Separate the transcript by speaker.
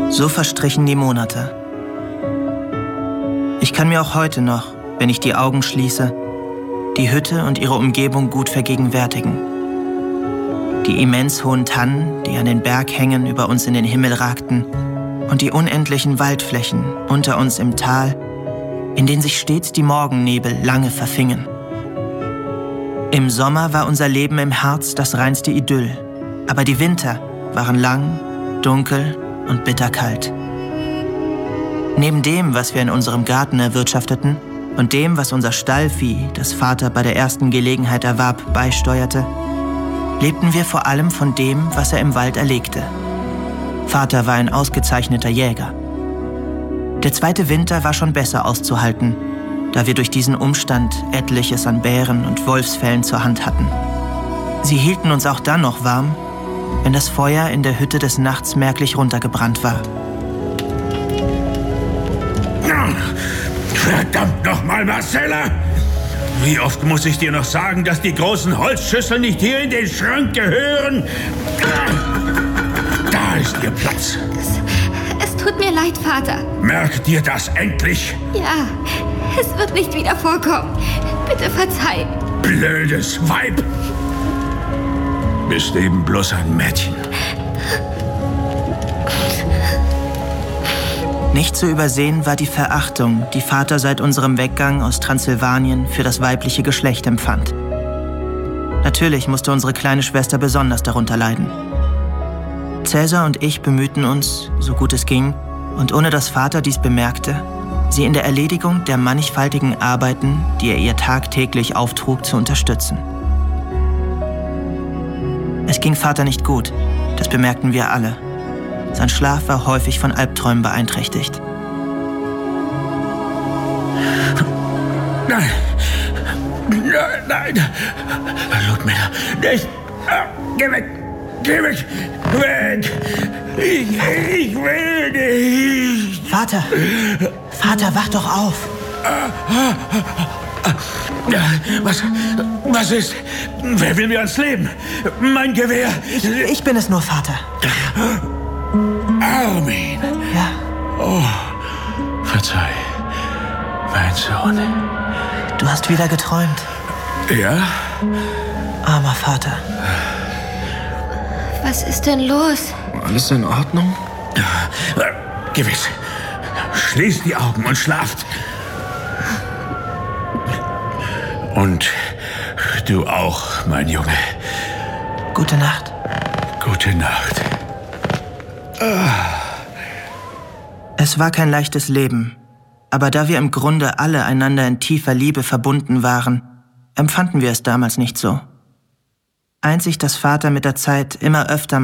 Speaker 1: So verstrichen die Monate. Ich kann mir auch heute noch, wenn ich die Augen schließe, die Hütte und ihre Umgebung gut vergegenwärtigen. Die immens hohen Tannen, die an den Berghängen über uns in den Himmel ragten, und die unendlichen Waldflächen unter uns im Tal, in denen sich stets die Morgennebel lange verfingen. Im Sommer war unser Leben im Harz das reinste Idyll, aber die Winter waren lang, dunkel und bitterkalt. Neben dem, was wir in unserem Garten erwirtschafteten und dem, was unser Stallvieh, das Vater bei der ersten Gelegenheit erwarb, beisteuerte, lebten wir vor allem von dem, was er im Wald erlegte. Vater war ein ausgezeichneter Jäger. Der zweite Winter war schon besser auszuhalten, da wir durch diesen Umstand etliches an Bären und Wolfsfellen zur Hand hatten. Sie hielten uns auch dann noch warm, wenn das Feuer in der Hütte des Nachts merklich runtergebrannt war.
Speaker 2: Verdammt nochmal, Marcella! Wie oft muss ich dir noch sagen, dass die großen Holzschüsseln nicht hier in den Schrank gehören? Da ist ihr Platz.
Speaker 3: Es tut mir leid, Vater.
Speaker 2: Merk dir das endlich?
Speaker 3: Ja, es wird nicht wieder vorkommen. Bitte verzeih.
Speaker 2: Blödes Weib! Bist eben bloß ein Mädchen.
Speaker 1: Nicht zu übersehen war die Verachtung, die Vater seit unserem Weggang aus Transsilvanien für das weibliche Geschlecht empfand. Natürlich musste unsere kleine Schwester besonders darunter leiden. Cäsar und ich bemühten uns, so gut es ging, und ohne dass Vater dies bemerkte, sie in der Erledigung der mannigfaltigen Arbeiten, die er ihr tagtäglich auftrug, zu unterstützen. Es ging Vater nicht gut, das bemerkten wir alle. Sein Schlaf war häufig von Albträumen beeinträchtigt.
Speaker 2: Nein! Nein! Ludmilla, nicht! Geh weg! Geh weg! Weg! Ich will nicht!
Speaker 1: Vater! Vater, wach doch auf!
Speaker 2: Was ist? Wer will mir ans Leben? Mein Gewehr!
Speaker 1: Ich bin es nur, Vater.
Speaker 2: Armin!
Speaker 1: Ja.
Speaker 2: Oh, verzeih, mein Sohn.
Speaker 1: Du hast wieder geträumt.
Speaker 2: Ja?
Speaker 1: Armer Vater.
Speaker 3: Was ist denn los?
Speaker 4: Alles in Ordnung?
Speaker 2: Gewiss. Schließt die Augen und schlaft. Und du auch, mein Junge.
Speaker 1: Gute Nacht.
Speaker 2: Gute Nacht.
Speaker 1: Es war kein leichtes Leben, aber da wir im Grunde alle einander in tiefer Liebe verbunden waren, empfanden wir es damals nicht so. Einzig, dass Vater mit der Zeit immer öfter